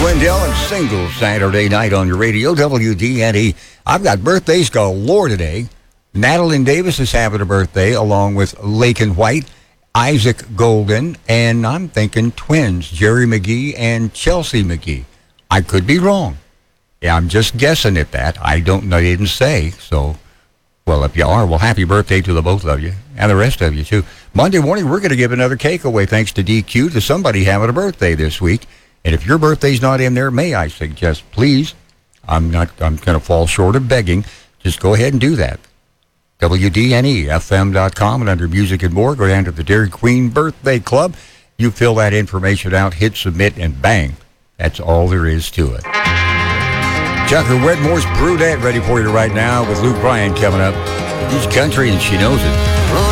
Wendell and Single Saturday night on your radio, WDNE. I've got birthdays galore today. Madeline Davis is having a birthday along with Laken White, Isaac Golden, and I'm thinking twins, Jerry McGee and Chelsea McGee. I could be wrong. Yeah, I'm just guessing at that. I don't know, they didn't say. So, well, if you are, well, happy birthday to the both of you and the rest of you, too. Monday morning, we're going to give another cake away thanks to DQ to somebody having a birthday this week. And if your birthday's not in there, may I suggest, please, I'm going to fall short of begging, just go ahead and do that. WDNEFM.com, and under Music and More, go down to the Dairy Queen Birthday Club. You fill that information out, hit submit, and bang. That's all there is to it. Chucker Wedmore's Brunette ready for you right now with Luke Bryan coming up. He's country and she knows it.